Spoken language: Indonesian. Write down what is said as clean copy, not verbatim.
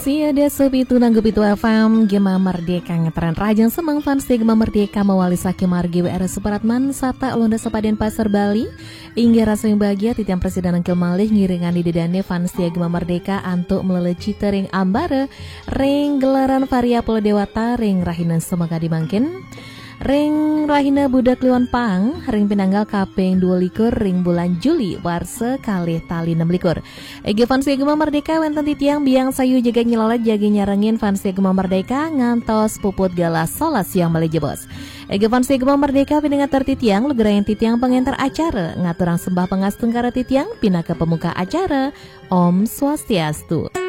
Si ada sepitu nanggup itu FM Gema Merdeka ngeteran rajang semang fans Gema Merdeka mawali saking margi WR Suparatman Sata Londa Sepaden Pasar Bali hingga rasa yang bahagia titian Presiden Angkel Malih ngiringan di dedane fans Gema Merdeka antuk meleleci tering ambare ring gelaran variabel dewata ring rahinan semoga dimangkin ring rahina budak liwan pang ring pinanggal kaping 22 ring bulan Juli warse kalih tali 26 Ege fans Gema Merdeka wenten titiang biang sayu jaga nyelolat jaga nyarengin fans Gema Merdeka ngantos puput galas solas yang melejebos Ege fans Gema Merdeka pinengat tertitiang legerayan titiang pengantar acara ngaturang sembah pengastung kara titiang pinaka pemuka acara Om Swastiastu.